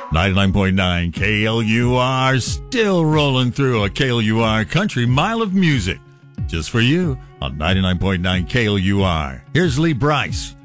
99.9 KLUR, still rolling through a KLUR Country Mile of Music. Just for you on 99.9 KLUR. Here's Lee Brice.